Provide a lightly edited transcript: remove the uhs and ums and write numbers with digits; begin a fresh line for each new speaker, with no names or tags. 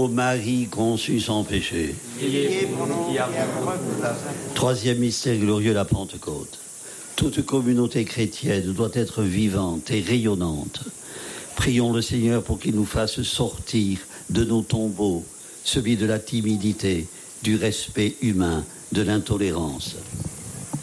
Marie conçue sans péché.
Priez pour nous qui avons
Troisième mystère glorieux, la Pentecôte. Toute communauté chrétienne doit être vivante et rayonnante. Prions le Seigneur pour qu'il nous fasse sortir de nos tombeaux, celui de la timidité, du respect humain, de l'intolérance.